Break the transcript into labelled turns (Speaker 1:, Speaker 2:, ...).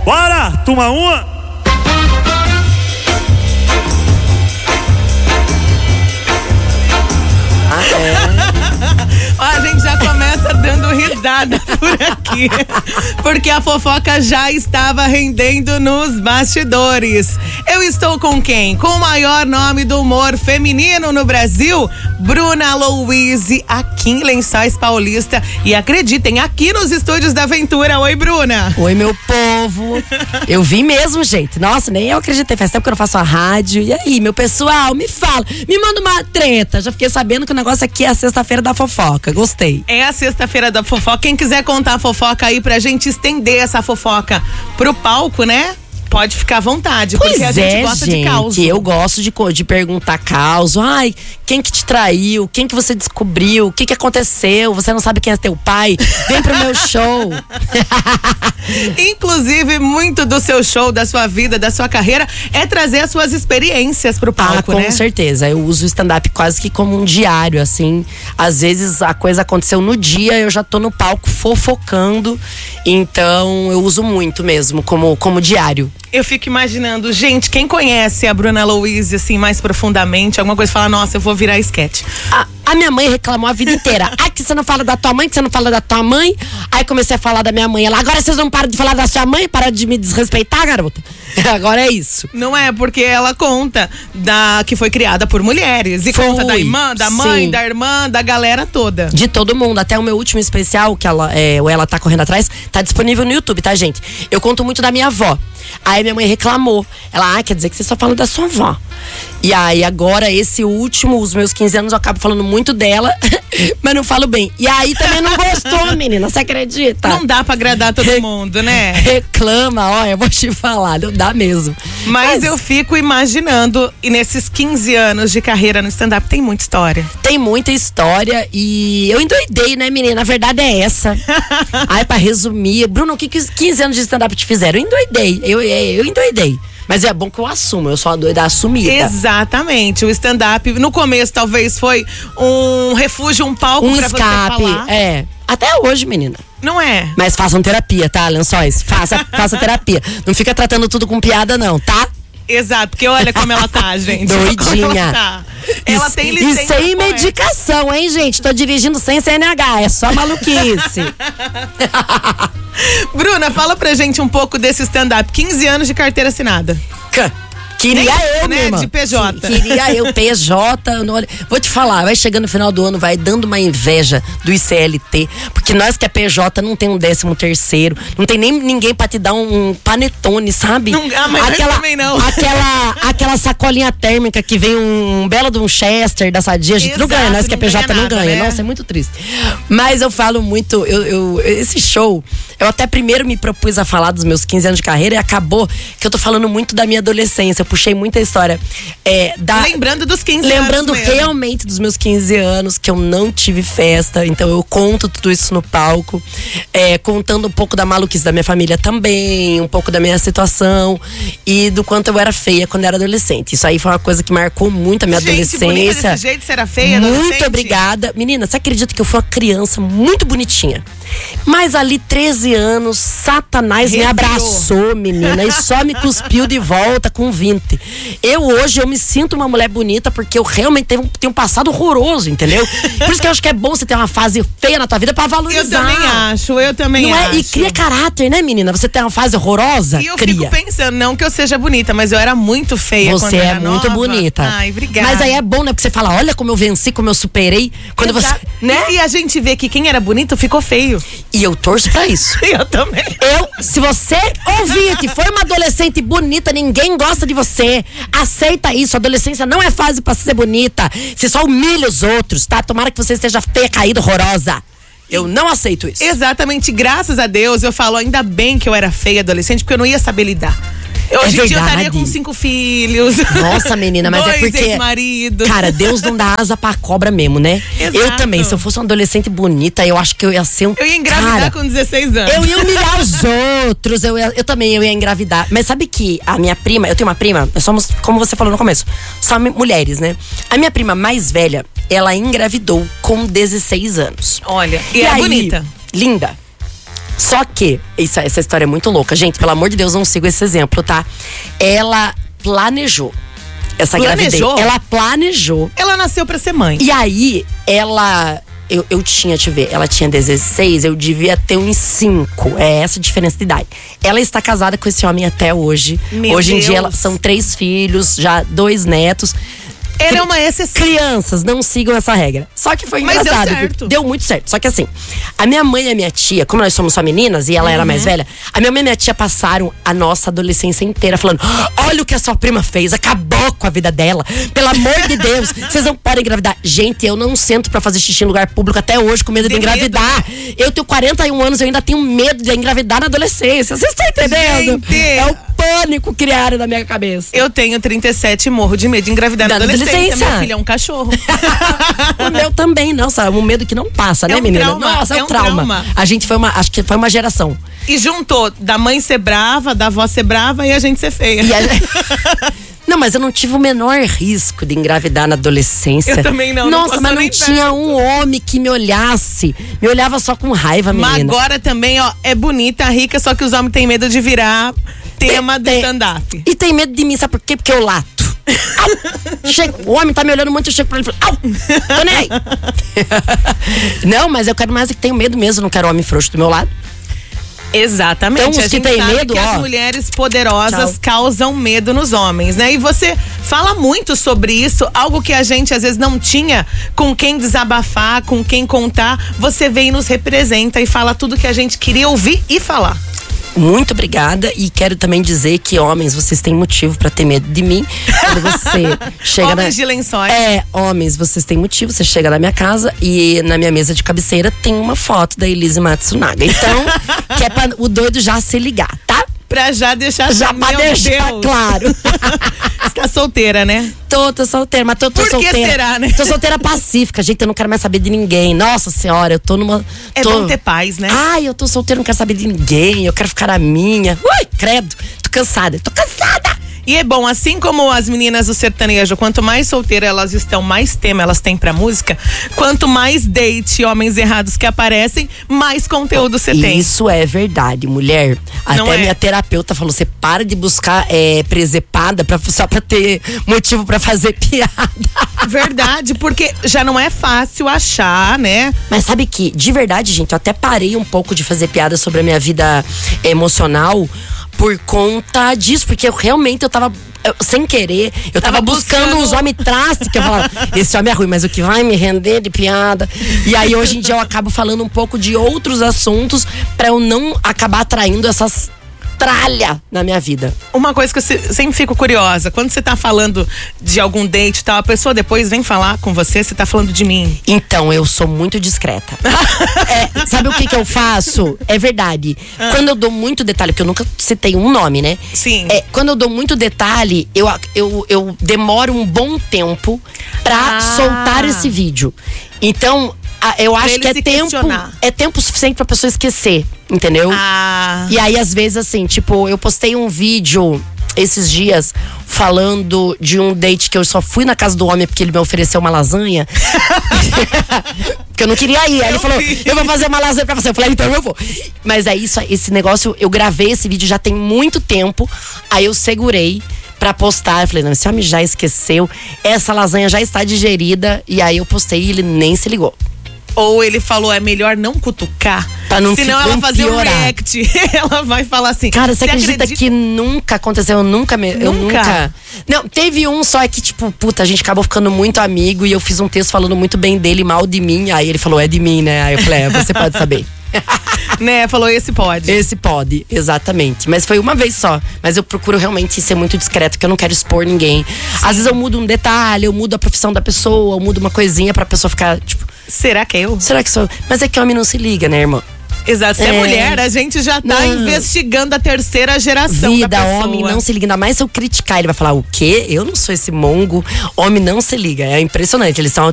Speaker 1: Bora, toma uma.
Speaker 2: A gente já começa dando risada por aqui, porque a fofoca já estava rendendo nos bastidores. Eu estou com quem? Com o maior nome do humor feminino no Brasil, Bruna Louise, aqui em Lençóis Paulista. E acreditem, aqui nos estúdios da Aventura. Oi, Bruna.
Speaker 3: Oi, meu povo. Eu vim mesmo, gente. Nossa, nem eu acreditei. Faz tempo que eu não faço a rádio. E aí, meu pessoal, me fala. Me manda uma treta. Já fiquei sabendo que o negócio aqui é a sexta-feira da fofoca. Gostei.
Speaker 2: É a sexta-feira da fofoca. Quem quiser contar a fofoca aí pra gente estender essa fofoca pro palco, né? Pode ficar à vontade,
Speaker 3: pois
Speaker 2: porque a gente gosta de caos.
Speaker 3: Eu gosto de perguntar caos. Ai, quem que te traiu? Quem que você descobriu? O que que aconteceu? Você não sabe quem é teu pai? Vem pro meu show.
Speaker 2: Inclusive, muito do seu show, da sua vida, da sua carreira, é trazer as suas experiências pro palco, né?
Speaker 3: Com certeza. Eu uso o stand-up quase que como um diário, assim. Às vezes a coisa aconteceu no dia, eu já tô no palco fofocando. Então, eu uso muito mesmo, como diário.
Speaker 2: Eu fico imaginando, gente, quem conhece a Bruna Louise, assim, mais profundamente, alguma coisa fala, nossa, eu vou virar esquete.
Speaker 3: A minha mãe reclamou a vida inteira. Ah, que você não fala da tua mãe, que você não fala da tua mãe. Aí comecei a falar da minha mãe. Ela, agora vocês não param de falar da sua mãe? Para de me desrespeitar, garota. Agora é isso.
Speaker 2: Não é, porque ela conta que foi criada por mulheres. E conta da irmã, da mãe, da irmã, da galera toda.
Speaker 3: De todo mundo. Até o meu último especial, que ela tá correndo atrás, tá disponível no YouTube, tá, gente? Eu conto muito da minha avó. Aí minha mãe reclamou. Ela, quer dizer que você só fala da sua avó. E aí agora, esse último, os meus 15 anos, eu acabo falando muito dela, mas não falo bem. E aí também não gostou, menina, você acredita?
Speaker 2: Não dá pra agradar todo mundo, né?
Speaker 3: Reclama, olha, eu vou te falar, não dá mesmo.
Speaker 2: Mas eu fico imaginando, e nesses 15 anos de carreira no stand-up, tem muita história.
Speaker 3: Tem muita história e eu endoidei, né, menina? A verdade é essa. Aí, pra resumir, Bruno, o que os 15 anos de stand-up te fizeram? Eu endoidei, eu endoidei. Mas é bom que eu assumo, eu sou a doida assumida.
Speaker 2: Exatamente, o stand-up no começo talvez foi um refúgio, um palco pra
Speaker 3: escape,
Speaker 2: você falar.
Speaker 3: É, até hoje, menina.
Speaker 2: Não é?
Speaker 3: Mas façam terapia, tá, Lençóis? Faça terapia. Não fica tratando tudo com piada não, tá?
Speaker 2: Exato, porque olha como ela tá, gente.
Speaker 3: Doidinha.
Speaker 2: Ela tem licença.
Speaker 3: E sem medicação, hein, gente? Tô dirigindo sem CNH, é só maluquice.
Speaker 2: Bruna, fala pra gente um pouco desse stand-up. 15 anos de carteira assinada.
Speaker 3: Queria eu,
Speaker 2: né,
Speaker 3: mesmo.
Speaker 2: de PJ.
Speaker 3: Queria eu, PJ. Vou te falar, vai chegando no final do ano, vai dando uma inveja do ICLT, porque nós que é PJ não tem um 13º, não tem nem ninguém pra te dar um panetone, sabe?
Speaker 2: Mas também não.
Speaker 3: Aquela sacolinha térmica que vem um belo de um Chester da Sadia, a gente não ganha, nós que é PJ não ganha. Né? Nossa, é muito triste. Mas eu falo muito, esse show, eu até primeiro me propus a falar dos meus 15 anos de carreira e acabou que eu tô falando muito da minha adolescência. Eu puxei muita história.
Speaker 2: Lembrando dos 15 anos.
Speaker 3: Lembrando realmente dos meus 15 anos, que eu não tive festa. Então eu conto tudo isso no palco. Contando um pouco da maluquice da minha família também, um pouco da minha situação e do quanto eu era feia quando eu era adolescente. Isso aí foi uma coisa que marcou muito a minha adolescência.
Speaker 2: Bonita desse jeito, você era feia,
Speaker 3: muito obrigada. Menina, você acredita que eu fui uma criança muito bonitinha? Mas ali, 13 anos, Satanás me abraçou, menina, e só me cuspiu de volta com 20. Hoje eu me sinto uma mulher bonita porque eu realmente tenho um passado horroroso, entendeu? Por isso que eu acho que é bom você ter uma fase feia na tua vida pra valorizar.
Speaker 2: Eu também acho.
Speaker 3: E cria caráter, né, menina? Você tem uma fase horrorosa,
Speaker 2: e eu fico pensando, não que eu seja bonita, mas eu era muito feia quando eu era nova.
Speaker 3: Você é muito bonita.
Speaker 2: Ai, obrigada.
Speaker 3: Mas aí é bom, né? Porque você fala, olha como eu venci, como eu superei. Quando você, né?
Speaker 2: E a gente vê que quem era bonito ficou feio.
Speaker 3: E eu torço pra isso.
Speaker 2: Eu também.
Speaker 3: Se você ouvir que foi uma adolescente bonita, ninguém gosta de você, aceita isso. A adolescência não é fase pra ser bonita. Você só humilha os outros, tá? Tomara que você esteja feia, caída, horrorosa. Eu não aceito isso.
Speaker 2: Exatamente, graças a Deus, eu falo, ainda bem que eu era feia adolescente, porque eu não ia saber lidar. Hoje em dia eu estaria com 5 filhos.
Speaker 3: Nossa, menina, mas é porque...
Speaker 2: ex-marido.
Speaker 3: Cara, Deus não dá asa pra cobra mesmo, né?
Speaker 2: Exato.
Speaker 3: Eu também, se eu fosse uma adolescente bonita, eu acho que eu ia ser
Speaker 2: Eu ia engravidar com 16 anos.
Speaker 3: Eu ia humilhar os outros, eu ia engravidar. Mas sabe que a minha prima, eu tenho uma prima, nós somos, como você falou no começo, só mulheres, né? A minha prima mais velha, ela engravidou com 16 anos.
Speaker 2: Olha, e é bonita.
Speaker 3: Linda. Só que, essa história é muito louca. Gente, pelo amor de Deus, não siga esse exemplo, tá? Ela planejou essa gravidez. Ela planejou.
Speaker 2: Ela nasceu pra ser mãe.
Speaker 3: E aí, ela... Eu tinha, deixa eu ver, ela tinha 16, eu devia ter uns 5. É essa a diferença de idade. Ela está casada com esse homem até hoje. Hoje em dia, são 3 filhos, já 2 netos.
Speaker 2: Ele é uma exceção.
Speaker 3: Crianças, não sigam essa regra. Só que foi engraçado.
Speaker 2: Mas deu certo.
Speaker 3: Deu muito certo. Só que assim, a minha mãe e a minha tia, como nós somos só meninas e ela era mais velha, a minha mãe e minha tia passaram a nossa adolescência inteira falando: olha o que a sua prima fez, acabou com a vida dela. Pelo amor de Deus, vocês não podem engravidar. Gente, eu não sento pra fazer xixi em lugar público até hoje com medo de engravidar. Eu tenho 41 anos, eu ainda tenho medo de engravidar na adolescência. Vocês estão entendendo?
Speaker 2: Gente.
Speaker 3: É o pânico criado na minha cabeça.
Speaker 2: Eu tenho 37 e morro de medo de engravidar na adolescência. Meu filho é um cachorro.
Speaker 3: O meu também, nossa, um medo que não passa, né, menina?
Speaker 2: Trauma,
Speaker 3: nossa, é um trauma. A gente acho que foi uma geração.
Speaker 2: E juntou da mãe ser brava, da avó ser brava e a gente ser feia.
Speaker 3: Não, mas eu não tive o menor risco de engravidar na adolescência.
Speaker 2: Eu também não.
Speaker 3: Nossa, mas não tinha um homem que me olhasse. Me olhava só com raiva, menina.
Speaker 2: Mas agora também, ó, é bonita, rica, só que os homens têm medo de virar tema do stand-up.
Speaker 3: E tem medo de mim, sabe por quê? Porque eu lato. O homem tá me olhando muito, eu chego pra ele e falo: au, tô nem aí. Não, mas eu quero mais que tenho medo mesmo, não quero homem frouxo do meu lado.
Speaker 2: Exatamente.
Speaker 3: Então, os que têm medo,
Speaker 2: as mulheres poderosas causam medo nos homens, né? E você fala muito sobre isso, algo que a gente às vezes não tinha com quem desabafar, com quem contar. Você vem e nos representa e fala tudo que a gente queria ouvir e falar.
Speaker 3: Muito obrigada, e quero também dizer que homens, vocês têm motivo pra ter medo de mim. Quando você chega
Speaker 2: homens de lençóis.
Speaker 3: Homens, vocês têm motivo. Você chega na minha casa e na minha mesa de cabeceira tem uma foto da Elise Matsunaga. Então, que é pra o doido já se ligar, tá?
Speaker 2: Pra já deixar
Speaker 3: pra deixar claro.
Speaker 2: Você tá solteira, né?
Speaker 3: Tô solteira, mas tô solteira. Por que será, né? Tô solteira pacífica, gente, eu não quero mais saber de ninguém. Nossa senhora, eu tô numa...
Speaker 2: É bom ter paz, né?
Speaker 3: Ai, eu tô solteira, não quero saber de ninguém, eu quero ficar na minha. Ui, credo, tô cansada.
Speaker 2: E é bom, assim como as meninas do sertanejo, quanto mais solteiras elas estão, mais tema elas têm pra música. Quanto mais date, homens errados que aparecem, mais conteúdo você tem.
Speaker 3: Isso é verdade, mulher. Até minha terapeuta falou: você para de buscar presepada só pra ter motivo pra fazer piada.
Speaker 2: Verdade, porque já não é fácil achar, né?
Speaker 3: Mas sabe que, de verdade, gente, eu até parei um pouco de fazer piada sobre a minha vida emocional por conta disso, porque eu tava sem querer, eu tava buscando uns homens traste, que eu falava: esse homem é ruim, mas o que vai me render de piada? E aí hoje em dia eu acabo falando um pouco de outros assuntos pra eu não acabar atraindo essas tralha na minha vida.
Speaker 2: Uma coisa que eu sempre fico curiosa, quando você tá falando de algum date e tal, a pessoa depois vem falar com você tá falando de mim.
Speaker 3: Então, eu sou muito discreta. Sabe o que eu faço? É verdade. Quando eu dou muito detalhe, porque eu nunca citei um nome, né?
Speaker 2: Sim.
Speaker 3: Quando eu dou muito detalhe, eu demoro um bom tempo pra soltar esse vídeo. Então, eu acho que é tempo suficiente pra pessoa esquecer, entendeu? E aí, às vezes, assim, tipo, eu postei um vídeo esses dias falando de um date que eu só fui na casa do homem porque ele me ofereceu uma lasanha. Porque eu não queria ir. Aí ele falou: eu vou fazer uma lasanha pra você. Eu falei: então eu vou. Mas é isso, esse negócio, eu gravei esse vídeo já tem muito tempo. Aí eu segurei pra postar. Eu falei: não, esse homem já esqueceu, essa lasanha já está digerida. E aí eu postei e ele nem se ligou.
Speaker 2: Ou ele falou: é melhor não cutucar, senão ela fazer um react. Ela vai falar assim:
Speaker 3: cara, você acredita que nunca aconteceu? Eu nunca. Não, teve um só que, tipo, puta, a gente acabou ficando muito amigo e eu fiz um texto falando muito bem dele, mal de mim. Aí ele falou: é de mim, né? Aí eu falei: você pode saber.
Speaker 2: Né, falou: esse pode.
Speaker 3: Esse pode, exatamente. Mas foi uma vez só. Mas eu procuro realmente ser muito discreto, porque eu não quero expor ninguém. Às vezes eu mudo um detalhe, eu mudo a profissão da pessoa, eu mudo uma coisinha pra pessoa ficar, tipo...
Speaker 2: Será que é eu?
Speaker 3: Será que sou? Mas é que homem não se liga, né, irmã?
Speaker 2: Exato, se é mulher, a gente já tá investigando a terceira geração da pessoa.
Speaker 3: Homem não se liga, ainda mais se eu criticar, ele vai falar: o quê? Eu não sou esse mongo. Homem não se liga, é impressionante, eles são